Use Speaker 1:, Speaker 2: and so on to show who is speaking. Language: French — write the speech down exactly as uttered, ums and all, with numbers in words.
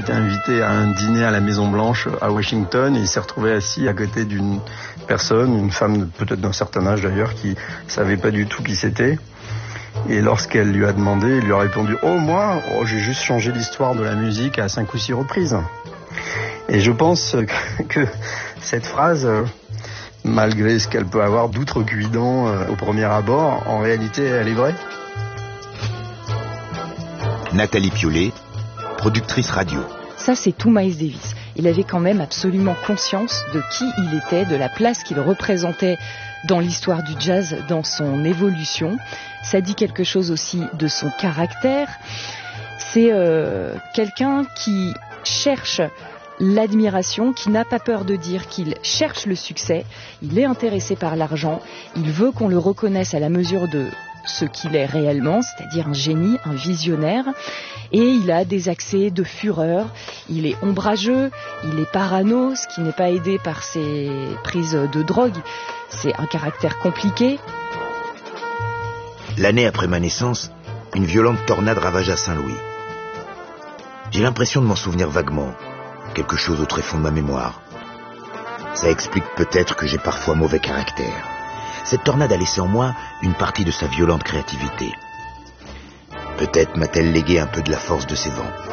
Speaker 1: été invité à un dîner à la Maison Blanche à Washington et il s'est retrouvé assis à côté d'une personne, une femme peut-être d'un certain âge d'ailleurs, qui savait pas du tout qui c'était. Et lorsqu'elle lui a demandé, il lui a répondu « Oh, moi, oh, j'ai juste changé l'histoire de la musique à cinq ou six reprises. » Et je pense que cette phrase, malgré ce qu'elle peut avoir d'outrecuidant au premier abord, en réalité, elle est vraie.
Speaker 2: Nathalie Piollet, productrice radio.
Speaker 3: Ça, c'est tout Miles Davis. Il avait quand même absolument conscience de qui il était, de la place qu'il représentait dans l'histoire du jazz, dans son évolution. Ça dit quelque chose aussi de son caractère. C'est euh, quelqu'un qui cherche l'admiration, qui n'a pas peur de dire qu'il cherche le succès. Il est intéressé par l'argent. Il veut qu'on le reconnaisse à la mesure de ce qu'il est réellement, c'est-à-dire un génie, un visionnaire. Et il a des accès de fureur, il est ombrageux, il est parano, ce qui n'est pas aidé par ses prises de drogue. C'est un caractère compliqué.
Speaker 2: L'année après ma naissance, une violente tornade ravagea Saint-Louis. J'ai l'impression de m'en souvenir vaguement, quelque chose au tréfonds de ma mémoire. Ça explique peut-être que j'ai parfois mauvais caractère. Cette tornade a laissé en moi une partie de sa violente créativité. Peut-être m'a-t-elle légué un peu de la force de ses vents.